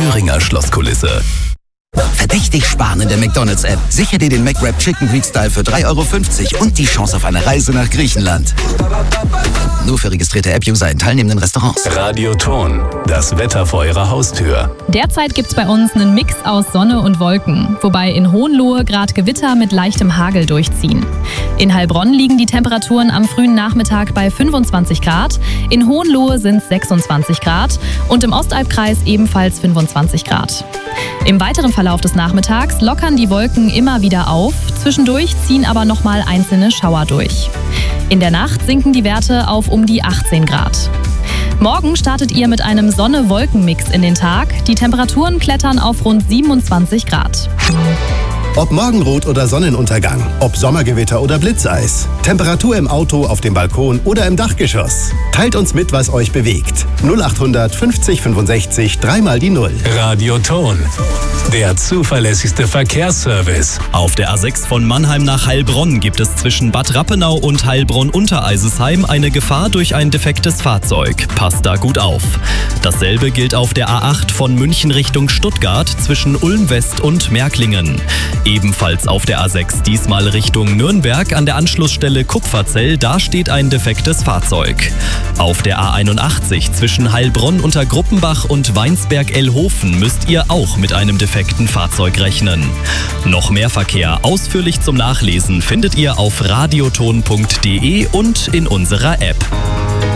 Thüringer Schlosskulisse. Verdächtig sparen in der McDonald's-App. Sicher dir den McWrap Chicken Greek Style für 3,50 € und die Chance auf eine Reise nach Griechenland. Nur für registrierte App-User in teilnehmenden Restaurants. Radioton, das Wetter vor Ihrer Haustür. Derzeit gibt's bei uns einen Mix aus Sonne und Wolken, wobei in Hohenlohe gerade Gewitter mit leichtem Hagel durchziehen. In Heilbronn liegen die Temperaturen am frühen Nachmittag bei 25 Grad, in Hohenlohe sind es 26 Grad und im Ostalbkreis ebenfalls 25 Grad. Im weiteren Verlauf des Nachmittags lockern die Wolken immer wieder auf, zwischendurch ziehen aber nochmal einzelne Schauer durch. In der Nacht sinken die Werte auf um die 18 Grad. Morgen startet ihr mit einem Sonne-Wolken-Mix in den Tag. Die Temperaturen klettern auf rund 27 Grad. Ob Morgenrot oder Sonnenuntergang, ob Sommergewitter oder Blitzeis, Temperatur im Auto, auf dem Balkon oder im Dachgeschoss. Teilt uns mit, was euch bewegt. 0800 50 65 3 die 0. Radioton, der zuverlässigste Verkehrsservice. Auf der A6 von Mannheim nach Heilbronn gibt es zwischen Bad Rappenau und Heilbronn-Untereisesheim eine Gefahr durch ein defektes Fahrzeug. Passt da gut auf. Dasselbe gilt auf der A8 von München Richtung Stuttgart zwischen Ulm West und Märklingen. Ebenfalls auf der A6, diesmal Richtung Nürnberg an der Anschlussstelle Kupferzell, da steht ein defektes Fahrzeug. Auf der A81 zwischen Heilbronn unter Gruppenbach und Weinsberg-Ellhofen müsst ihr auch mit einem defekten Fahrzeug rechnen. Noch mehr Verkehr ausführlich zum Nachlesen findet ihr auf radioton.de und in unserer App.